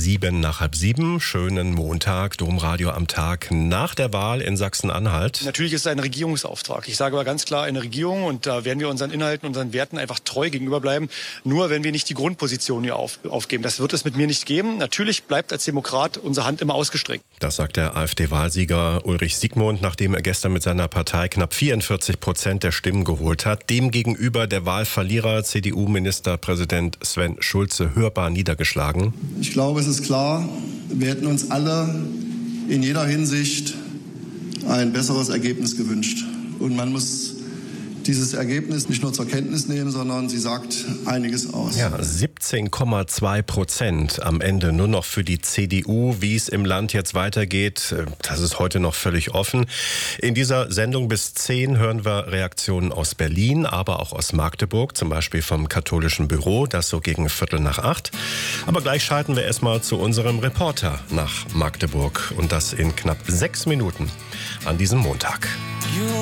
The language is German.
7:07. Schönen Montag, Domradio am Tag nach der Wahl in Sachsen-Anhalt. Natürlich ist es ein Regierungsauftrag. Ich sage aber ganz klar, eine Regierung, und da werden wir unseren Inhalten, unseren Werten einfach treu gegenüber bleiben, nur wenn wir nicht die Grundposition hier aufgeben. Das wird es mit mir nicht geben. Natürlich bleibt als Demokrat unsere Hand immer ausgestreckt. Das sagt der AfD-Wahlsieger Ulrich Siegmund, nachdem er gestern mit seiner Partei knapp 44% der Stimmen geholt hat. Demgegenüber der Wahlverlierer, CDU-Ministerpräsident Sven Schulze, hörbar niedergeschlagen. Ich glaube, es ist klar, wir hätten uns alle in jeder Hinsicht ein besseres Ergebnis gewünscht. Und man muss dieses Ergebnis nicht nur zur Kenntnis nehmen, sondern sie sagt einiges aus. Ja, 17,2% am Ende nur noch für die CDU. Wie es im Land jetzt weitergeht, das ist heute noch völlig offen. In dieser Sendung bis 10 hören wir Reaktionen aus Berlin, aber auch aus Magdeburg, zum Beispiel vom katholischen Büro, das so gegen 7:45. Aber gleich schalten wir erstmal zu unserem Reporter nach Magdeburg und das in knapp 6 Minuten an diesem Montag.